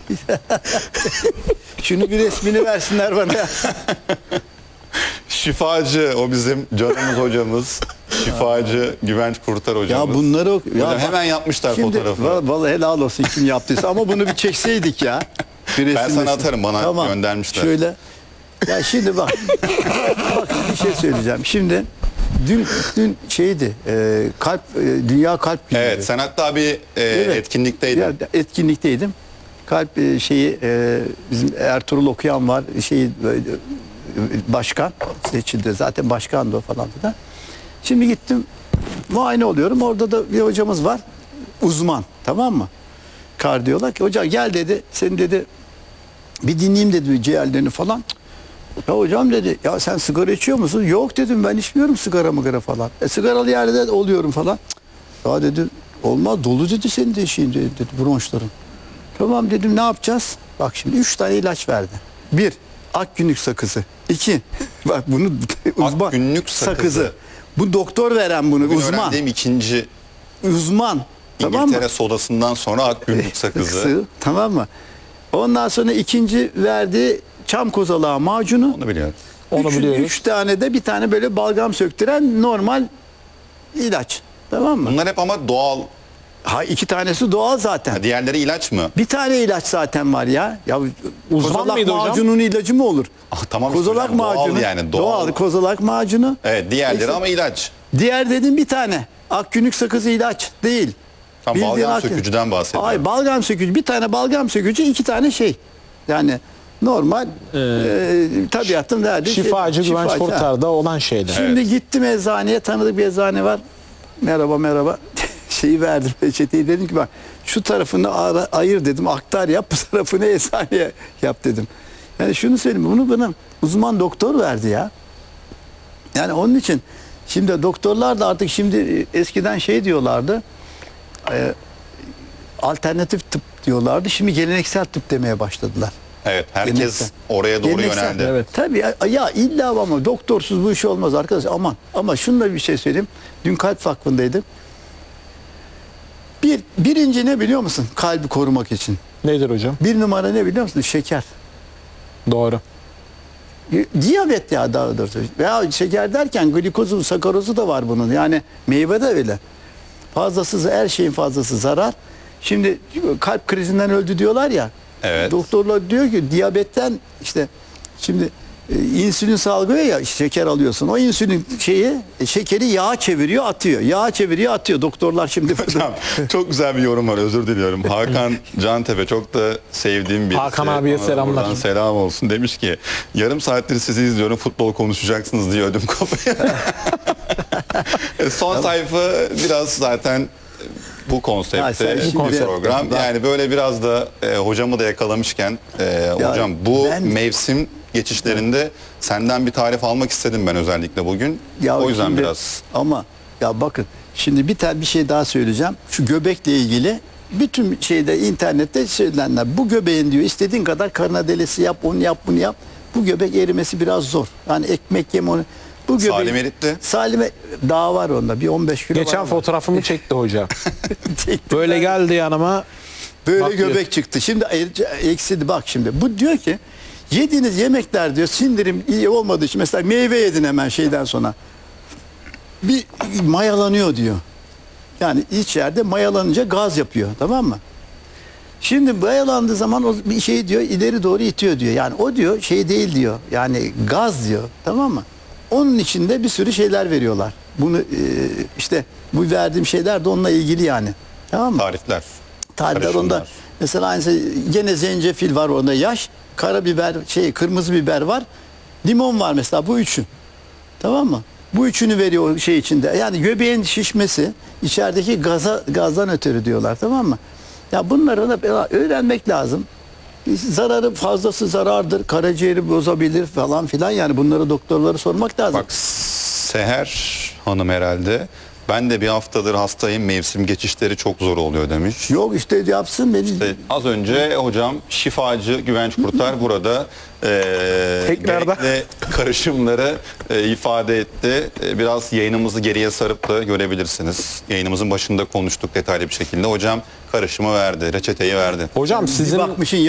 Şunu bir resmini versinler bana. Şifacı o bizim canımız hocamız. Şifacı Güvenç Kurtar hocamız. Ya bunları Hocam hemen yapmışlar şimdi, fotoğrafı. Vallahi helal olsun kim yaptıysa ama bunu bir çekseydik ya. Bir Ben resim sana resim. atarım, bana göndermişler. Şöyle. Ya şimdi bak. Bak bir şey söyleyeceğim. Şimdi dün şeydi. Dünya Kalp Günü. Evet, sen hatta bir Evet. etkinlikteydin. Ya, etkinlikteydim. Kalp bizim Ertuğrul okuyan var. Başkan seçildi. Zaten başkandı o falan filan. Şimdi gittim muayene oluyorum. Orada da bir hocamız var. Uzman. Tamam mı? Kardiyolog. Hoca gel dedi. Seni dedi bir dinleyeyim dedi ciğerlerini falan. Ya hocam dedi ya sen sigara içiyor musun? Yok dedim ben içmiyorum sigara falan. Sigaralı yerde oluyorum falan. Ya dedi olmaz dolu dedi senin de şeyin dedi bronşların. Tamam dedim ne yapacağız? Bak şimdi 3 tane ilaç verdi. 1. Akgünlük sakızı. 2. Bak bunu uzman. Akgünlük sakızı. Bu doktor veren bunu Bugün uzman. öğrendiğim ikinci Uzman. Tamam mı? İngiltere sodasından sonra akgünlük sakızı. Tamam mı? Ondan sonra ikinci verdiği çam kozalağı macunu. Onu biliyorum. Onu biliyoruz. 3 tane de bir tane böyle balgam söktüren normal ilaç. Tamam mı? Bunlar hep ama doğal. Ha 2 tanesi doğal zaten. Diğerleri ilaç mı? Bir tane ilaç zaten var ya. Ya Uzman kozalak mıydı hocam? macunun ilacı mı olur? Ah, tamam, Kozalak işte hocam, doğal macunu. yani, doğal. kozalak macunu. Evet, diğerleri İşte- ama ilaç. Diğer dedim bir tane. Akgünlük sakızı ilaç değil. Tam Bildiğin balgam akgün- sökücüden bahsediyorum. Ay balgam sökücü. Bir tane balgam sökücü, 2 tane şey. Yani normal tabiatın verdiği Şifacı Güvenç şifacı, ha. Kurtar'da olan şeyler. Şimdi gittim eczaneye, tanıdık bir eczane var. Merhaba. Şeyi verdim, peçeteyi, dedim ki bak şu tarafını ayır dedim, aktar yap, bu tarafını eczaneye yap dedim. Yani şunu söyleyeyim, bunu bana uzman doktor verdi ya. Yani onun için şimdi doktorlar da artık şimdi eskiden şey diyorlardı, alternatif tıp diyorlardı, şimdi geleneksel tıp demeye başladılar. Evet, herkes Geleneksel. oraya doğru Geleneksel. yöneldi. Evet. Tabii ya illa ama doktorsuz bu iş olmaz arkadaş, aman. Ama şunu da bir şey söyleyeyim. Dün kalp vakfındaydım. Birinci ne biliyor musun? Kalbi korumak için. Nedir hocam? 1 numara ne biliyor musun? Şeker. Doğru. Diyabet ya daha doğrusu. Veya şeker derken glikozu, sakarozu da var bunun. Yani meyve de öyle. Fazlası, her şeyin fazlası zarar. Şimdi kalp krizinden öldü diyorlar ya. Evet. Doktorlar diyor ki diyabetten işte şimdi insülin salgılıyor ya, şeker alıyorsun. O insülin şekeri yağa çeviriyor, atıyor. Yağa çeviriyor, atıyor. Doktorlar şimdi Hocam çok güzel bir yorum var, özür diliyorum. Hakan Cantepe, çok da sevdiğim birisi. Hakan abiye Ona da selamlar. buradan selam olsun. Demiş ki yarım saattir sizi izliyorum, futbol konuşacaksınız diye ödüm kopuyor. Son sayfa biraz zaten bu Ha, konsepte sen bu şimdi- program. Bak. Yani böyle biraz da hocamı da yakalamışken hocam bu mevsim geçişlerinde senden bir tarif almak istedim ben özellikle bugün. Ya O yüzden şimdi- biraz. Ama ya bakın şimdi bir şey daha söyleyeceğim. Şu göbekle ilgili bütün şeyde internette söylenenler. Bu göbeğin diyor istediğin kadar karına delisi yap, onu yap, bunu yap. Bu göbek erimesi biraz zor. Yani ekmek yeme onu. Bu göbek, Salim eritti. Salim'e daha var onda. Bir 15 kilo Geçen var. fotoğrafımı çekti hoca. Çektim Böyle ben. geldi yanıma. Böyle Bak diyor. göbek çıktı. Şimdi eksidi bak şimdi. Bu diyor ki yediğiniz yemekler diyor sindirim iyi olmadığı için mesela meyve yedin hemen şeyden sonra. Bir mayalanıyor diyor. Yani iç yerde mayalanınca gaz yapıyor, tamam mı? Şimdi mayalandığı zaman o bir şey diyor ileri doğru itiyor diyor. Yani o diyor şey değil diyor. Yani gaz diyor, tamam mı? Onun içinde bir sürü şeyler veriyorlar. Bunu işte bu verdiğim şeyler de onunla ilgili yani. Tamam mı? Tarifler. Tarifler karışımlar. onda mesela aynısı gene zencefil var onda yaş, karabiber, kırmızı biber var, limon var mesela, bu üçü. Tamam mı? Bu üçünü veriyor şey içinde. Yani göbeğin şişmesi içerideki gazdan ötürü diyorlar, tamam mı? Ya bunları da öğrenmek lazım. Zararı fazlası zarardır. Karaciğeri bozabilir falan filan. Yani bunları doktorlara sormak lazım. Bak Seher Hanım herhalde. Ben de bir haftadır hastayım. Mevsim geçişleri çok zor oluyor demiş. Yok işte yapsın beni. Az önce hocam şifacı Güvenç Kurtar burada Tekrardan. gerekli karışımları ifade etti. Biraz yayınımızı geriye sarıp da görebilirsiniz. Yayınımızın başında konuştuk detaylı bir şekilde. Hocam karışımı verdi, reçeteyi verdi. Hocam Bir sizin bakmışın